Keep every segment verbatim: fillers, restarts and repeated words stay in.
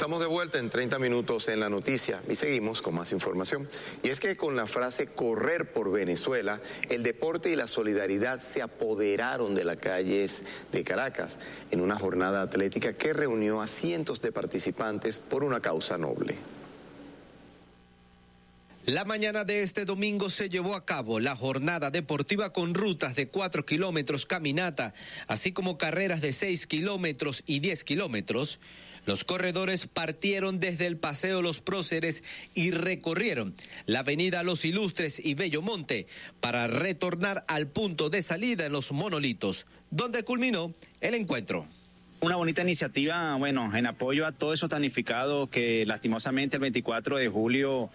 Estamos de vuelta en treinta minutos en la noticia y seguimos con más información. Y es que con la frase correr por Venezuela, el deporte y la solidaridad se apoderaron de las calles de Caracas en una jornada atlética que reunió a cientos de participantes por una causa noble. La mañana de este domingo se llevó a cabo la jornada deportiva con rutas de cuatro kilómetros caminata, así como carreras de seis kilómetros y diez kilómetros. Los corredores partieron desde el Paseo Los Próceres y recorrieron la avenida Los Ilustres y Bellomonte para retornar al punto de salida en Los Monolitos, donde culminó el encuentro. Una bonita iniciativa, bueno, en apoyo a todos esos damnificados que lastimosamente el veinticuatro de julio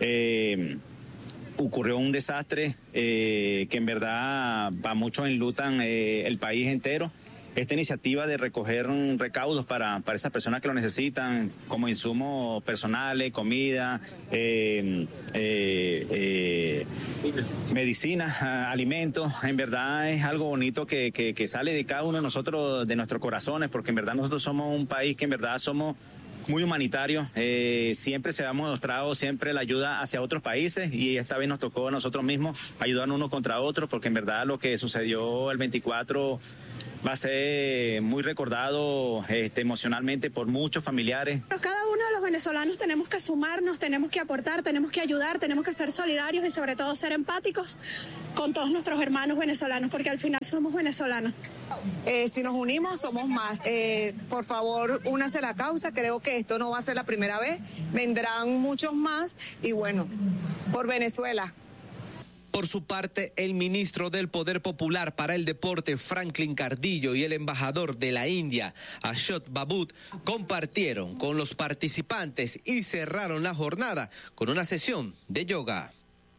eh, ocurrió un desastre eh, que en verdad a muchos enlutan eh, el país entero. Esta iniciativa de recoger recaudos para, para esas personas que lo necesitan, como insumos personales, comida, eh, eh, eh, medicinas, alimentos, en verdad es algo bonito que, que, que sale de cada uno de nosotros, de nuestros corazones, porque en verdad nosotros somos un país que en verdad somos muy humanitario, eh, siempre se ha mostrado siempre la ayuda hacia otros países y esta vez nos tocó a nosotros mismos ayudar unos contra otros, porque en verdad lo que sucedió el veinticuatro va a ser muy recordado este, emocionalmente por muchos familiares. Cada uno de los venezolanos tenemos que sumarnos, tenemos que aportar, tenemos que ayudar, tenemos que ser solidarios y sobre todo ser empáticos con todos nuestros hermanos venezolanos, porque al final somos venezolanos. Eh, si nos unimos somos más. Eh, por favor, únase a la causa. Creo que esto no va a ser la primera vez. Vendrán muchos más y bueno, por Venezuela. Por su parte, el ministro del Poder Popular para el Deporte, Franklin Cardillo, y el embajador de la India, Ashot Babut, compartieron con los participantes y cerraron la jornada con una sesión de yoga.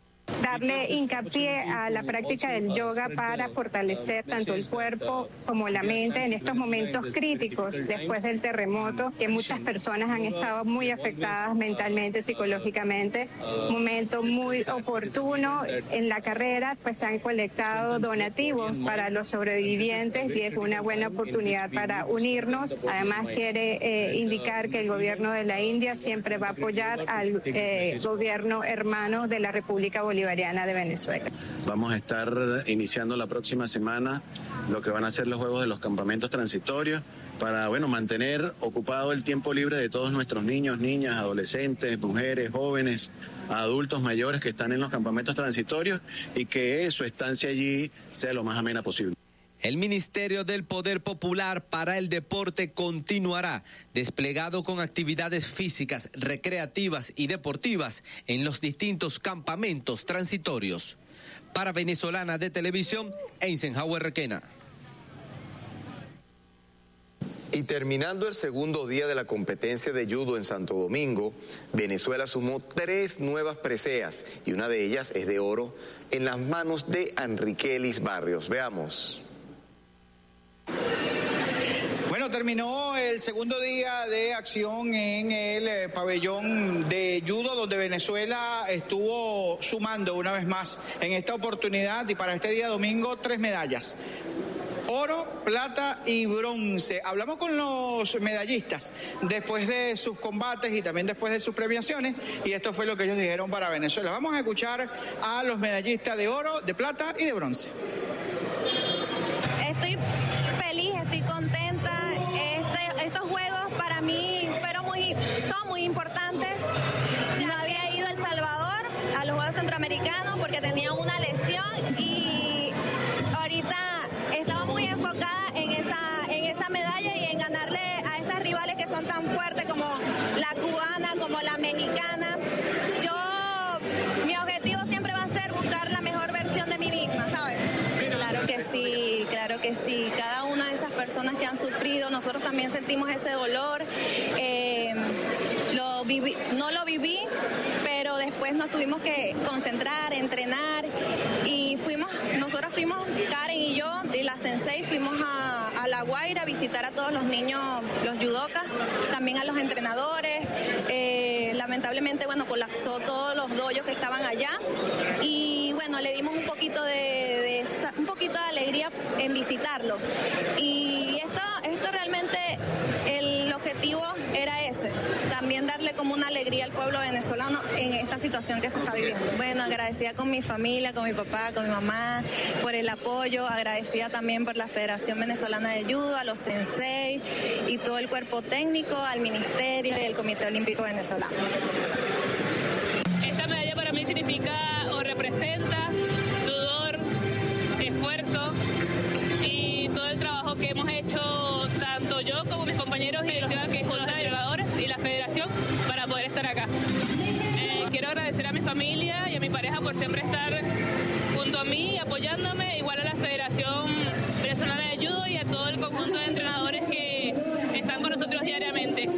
Darle hincapié a la práctica del yoga para fortalecer tanto el cuerpo como la mente en estos momentos críticos después del terremoto, que muchas personas han estado muy afectadas mentalmente, psicológicamente. Un momento muy oportuno en la carrera, pues se han colectado donativos para los sobrevivientes y es una buena oportunidad para unirnos. Además quiere eh, indicar que el gobierno de la India siempre va a apoyar al eh, gobierno hermano de la República Bolivariana de Venezuela. Vamos a estar iniciando la próxima semana lo que van a ser los juegos de los campamentos transitorios para, bueno, mantener ocupado el tiempo libre de todos nuestros niños, niñas, adolescentes, mujeres, jóvenes, adultos mayores que están en los campamentos transitorios y que su estancia allí sea lo más amena posible. El Ministerio del Poder Popular para el Deporte continuará desplegado con actividades físicas, recreativas y deportivas en los distintos campamentos transitorios. Para Venezolana de Televisión, Eisenhower Requena. Y terminando el segundo día de la competencia de judo en Santo Domingo, Venezuela sumó tres nuevas preseas y una de ellas es de oro en las manos de Enriquelis Barrios. Veamos. Bueno, terminó el segundo día de acción en el eh, pabellón de judo, donde Venezuela estuvo sumando una vez más en esta oportunidad y para este día domingo tres medallas. Oro, plata y bronce. Hablamos con los medallistas después de sus combates y también después de sus premiaciones y esto fue lo que ellos dijeron para Venezuela. Vamos a escuchar a los medallistas de oro, de plata y de bronce. Estoy feliz, estoy contenta. Este, estos juegos para mí fueron muy, son muy importantes. No había ido a El Salvador a los Juegos Centroamericanos porque tenía una lesión y ahorita estaba muy enfocada en esa, en esa medalla y en ganarle a esas rivales que son tan fuertes como la cubana, como la mexicana. Yo, mi objetivo siempre va a ser buscar la mejor versión de mí misma, ¿sabes? Claro que sí, claro que sí. Cada una de esas personas que han sufrido, nosotros también sentimos ese dolor. Eh, lo viví, no lo viví, pero después nos tuvimos que concentrar, entrenar y fuimos, nosotros fuimos, Karen y yo y la sensei, fuimos a, a La Guaira a visitar a todos los niños, los judokas, también a los entrenadores. Eh, lamentablemente, bueno, colapsó todos los dojos que estaban allá y bueno, le dimos un poquito de, de un poquito de alegría en visitarlos y esto, esto realmente el objetivo era ese. alegría al pueblo venezolano en esta situación que se está viviendo. Bueno, agradecida con mi familia, con mi papá, con mi mamá, por el apoyo, agradecida también por la Federación Venezolana de Judo, a los sensei y todo el cuerpo técnico, al Ministerio y al Comité Olímpico Venezolano. Esta medalla para mí significa o representa sudor, esfuerzo y todo el trabajo que hemos hecho tanto yo como mis compañeros y los entrenadores y la federación para poder estar acá. Eh, quiero agradecer a mi familia y a mi pareja por siempre estar junto a mí, apoyándome, igual a la Federación Venezolana de Judo y a todo el conjunto de entrenadores que están con nosotros diariamente.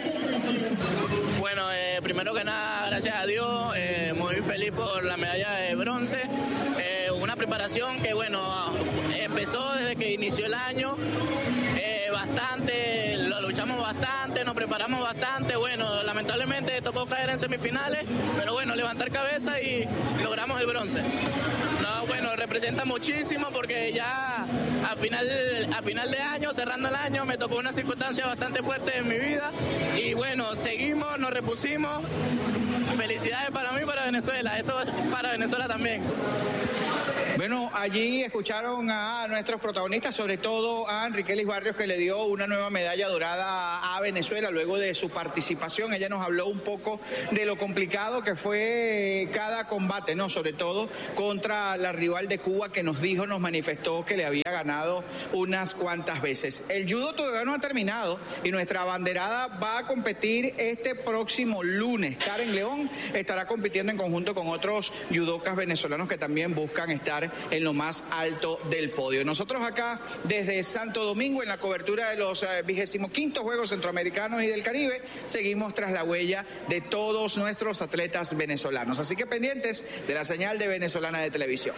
Bueno, eh, primero que nada, gracias a Dios, eh, muy feliz por la medalla de bronce. Eh, una preparación que, bueno, empezó desde que inició el año, eh, bastante, lo luchamos bastante, nos preparamos bastante. Bueno, lamentablemente tocó caer en semifinales, pero bueno, levantar cabeza y logramos el bronce. No, bueno, representa muchísimo porque ya a final, a final de año, cerrando el año, me tocó una circunstancia bastante fuerte en mi vida y bueno, seguimos, nos repusimos. Felicidades para mí y para Venezuela, esto es para Venezuela también. Bueno, allí escucharon a nuestros protagonistas, sobre todo a Enriquelis Barrios, que le dio una nueva medalla dorada a Venezuela luego de su participación. Ella nos habló un poco de lo complicado que fue cada combate, ¿no? Sobre todo contra la rival de Cuba, que nos dijo, nos manifestó que le había ganado unas cuantas veces. El judo todavía no ha terminado y nuestra abanderada va a competir este próximo lunes. Karen León estará compitiendo en conjunto con otros judocas venezolanos que también buscan estar en lo más alto del podio. Nosotros acá desde Santo Domingo en la cobertura de los vigésimo quinto Juegos Centroamericanos y del Caribe seguimos tras la huella de todos nuestros atletas venezolanos. Así que pendientes de la señal de Venezolana de Televisión.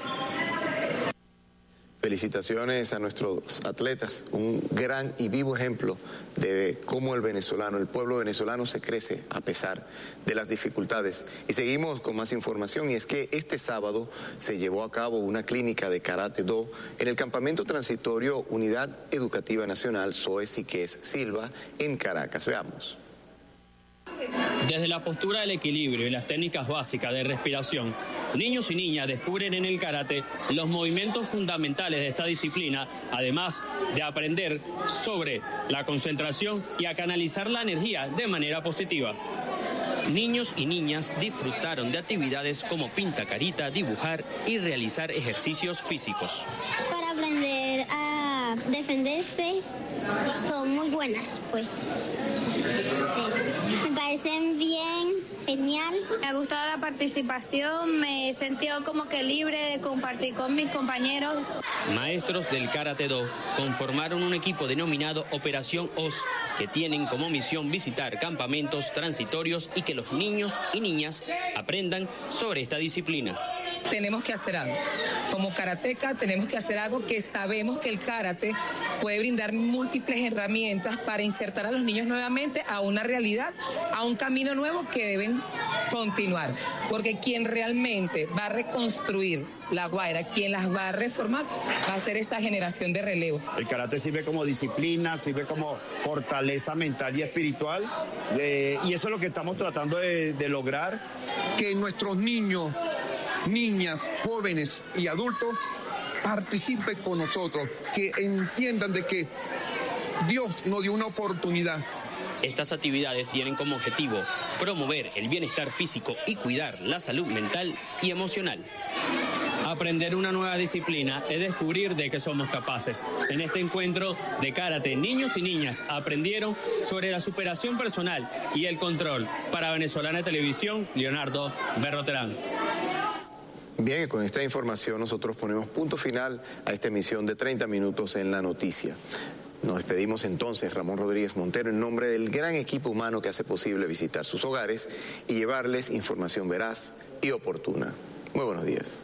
Felicitaciones a nuestros atletas, un gran y vivo ejemplo de cómo el venezolano, el pueblo venezolano se crece a pesar de las dificultades. Y seguimos con más información, y es que este sábado se llevó a cabo una clínica de Karate Do en el campamento transitorio Unidad Educativa Nacional Zoe Siquez Silva en Caracas. Veamos. Desde la postura del equilibrio y las técnicas básicas de respiración, niños y niñas descubren en el karate los movimientos fundamentales de esta disciplina, además de aprender sobre la concentración y a canalizar la energía de manera positiva. Niños y niñas disfrutaron de actividades como pintacarita, dibujar y realizar ejercicios físicos. Para aprender a defenderse son muy buenas, pues. Me parecen bien, genial. Me ha gustado la participación, me he sentido como que libre de compartir con mis compañeros. Maestros del Karate Do conformaron un equipo denominado Operación O S, que tienen como misión visitar campamentos transitorios y que los niños y niñas aprendan sobre esta disciplina. Tenemos que hacer algo. Como karateca tenemos que hacer algo que sabemos que el karate puede brindar múltiples herramientas para insertar a los niños nuevamente a una realidad, a un camino nuevo que deben continuar. Porque quien realmente va a reconstruir La Guaira, quien las va a reformar, va a ser esa generación de relevo. El karate sirve como disciplina, sirve como fortaleza mental y espiritual, eh, y eso es lo que estamos tratando de, de lograr. Que nuestros niños, niñas, jóvenes y adultos participen con nosotros, que entiendan de que Dios nos dio una oportunidad. Estas actividades tienen como objetivo promover el bienestar físico y cuidar la salud mental y emocional. Aprender una nueva disciplina es descubrir de qué somos capaces. En este encuentro de karate, niños y niñas aprendieron sobre la superación personal y el control. Para Venezolana de Televisión, Leonardo Berroterán. Bien, con esta información nosotros ponemos punto final a esta emisión de treinta minutos en la noticia. Nos despedimos entonces, Ramón Rodríguez Montero, en nombre del gran equipo humano que hace posible visitar sus hogares y llevarles información veraz y oportuna. Muy buenos días.